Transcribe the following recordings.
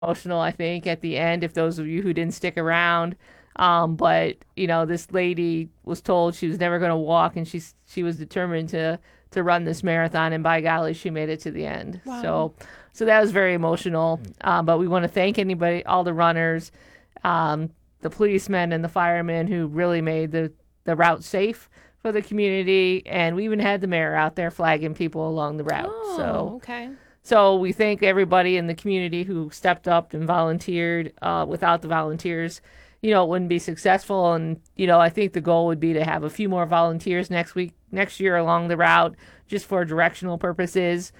emotional, I think, at the end, if those of you who didn't stick around. But this lady was told she was never going to walk, and she was determined to run this marathon, and by golly, she made it to the end. Wow. So that was very emotional. But we want to thank all the runners, the policemen and the firemen who really made the route safe for the community, and we even had the mayor out there flagging people along the route. Oh, okay. So we thank everybody in the community who stepped up and volunteered. Without the volunteers, it wouldn't be successful. And, I think the goal would be to have a few more volunteers next year along the route, just for directional purposes.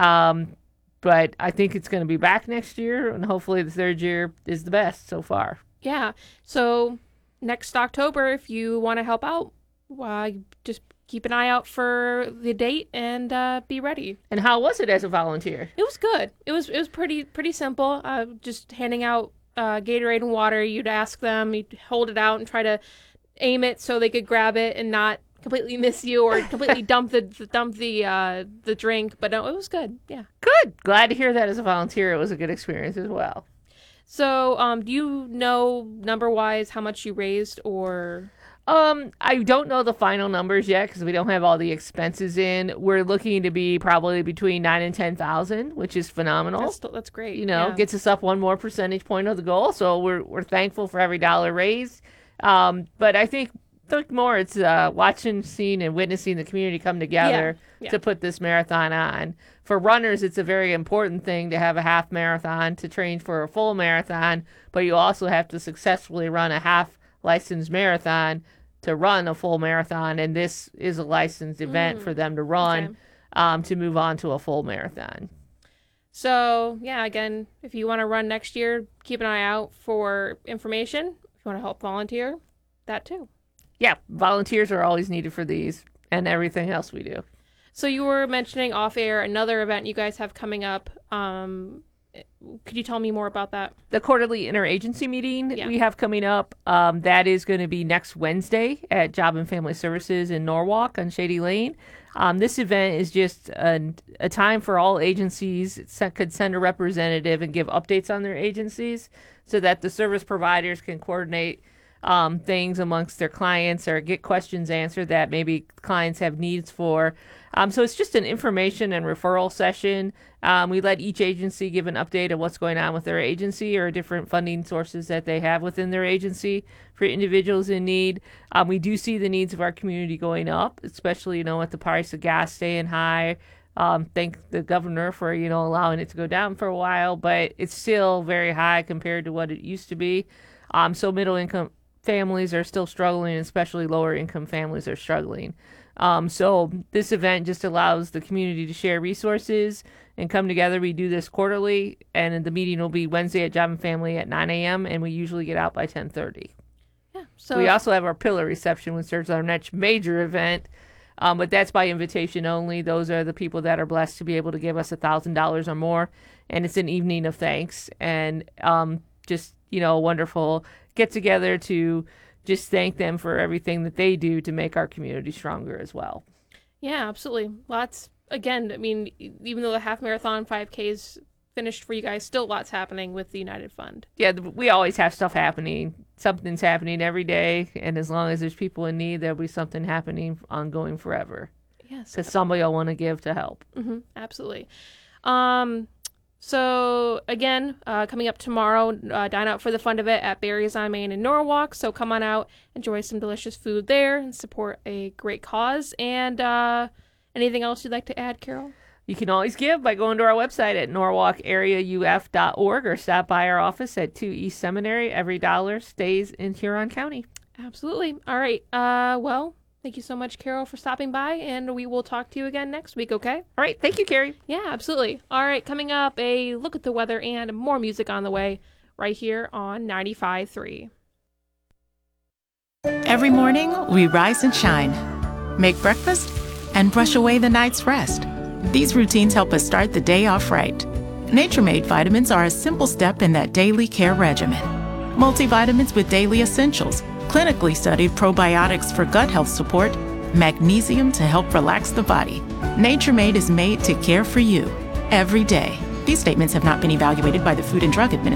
But I think it's going to be back next year, and hopefully the third year is the best so far. Yeah. So next October, if you want to help out, just keep an eye out for the date and be ready. And how was it as a volunteer? It was good. It was pretty simple. Just handing out Gatorade and water. You'd ask them, you'd hold it out and try to aim it so they could grab it and not completely miss you or completely dump the drink. But no, it was good. Yeah. Good. Glad to hear that as a volunteer. It was a good experience as well. So, do you know number-wise how much you raised or? I don't know the final numbers yet because we don't have all the expenses in. We're looking to be probably between 9 and 10,000, which is phenomenal. That's great. Gets us up one more percentage point of the goal. So we're thankful for every dollar raised. But I think more it's watching, seeing, and witnessing the community come together to put this marathon on. For runners, it's a very important thing to have a half marathon to train for a full marathon, but you also have to successfully run a half licensed marathon to run a full marathon, and this is a licensed event for them to run to move on to a full marathon. So, again, if you want to run next year, keep an eye out for information. If you want to help volunteer, that too. Yeah, volunteers are always needed for these and everything else we do. So you were mentioning off air another event you guys have coming up. Could you tell me more about that? The quarterly interagency meeting we have coming up, that is going to be next Wednesday at Job and Family Services in Norwalk on Shady Lane. This event is just a time for all agencies could send a representative and give updates on their agencies so that the service providers can coordinate things amongst their clients or get questions answered that maybe clients have needs for. So it's just an information and referral session. We let each agency give an update of what's going on with their agency or different funding sources that they have within their agency for individuals in need. We do see the needs of our community going up, especially, with the price of gas staying high. Thank the governor for, allowing it to go down for a while, but it's still very high compared to what it used to be. So middle income families are still struggling, especially lower income families are struggling. So this event just allows the community to share resources and come together. We do this quarterly, and the meeting will be Wednesday at Job and Family at 9 a.m., and we usually get out by 10:30. Yeah. So we also have our pillar reception, which is our next major event, but that's by invitation only. Those are the people that are blessed to be able to give us $1,000 or more, and it's an evening of thanks and just a wonderful get together to just thank them for everything that they do to make our community stronger as well. Yeah, absolutely. Lots, again, even though the half marathon 5Ks finished for you guys, still lots happening with the United Fund. Yeah, we always have stuff happening. Something's happening every day, and as long as there's people in need, there'll be something happening ongoing forever. Yes. Because somebody will want to give to help. Mm-hmm, absolutely. So, again, coming up tomorrow, dine out for the fun of it at Barry's on Main in Norwalk. So come on out, enjoy some delicious food there, and support a great cause. And anything else you'd like to add, Carol? You can always give by going to our website at norwalkareauf.org or stop by our office at 2 East Seminary. Every dollar stays in Huron County. Absolutely. All right. Well, thank you so much, Carol, for stopping by, and we will talk to you again next week, okay? All right. Thank you, Carrie. Yeah, absolutely. All right. Coming up, a look at the weather and more music on the way right here on 95.3. Every morning, we rise and shine, make breakfast, and brush away the night's rest. These routines help us start the day off right. Nature-Made vitamins are a simple step in that daily care regimen. Multivitamins with daily essentials, clinically studied probiotics for gut health support, magnesium to help relax the body. Nature-Made is made to care for you every day. These statements have not been evaluated by the Food and Drug Administration.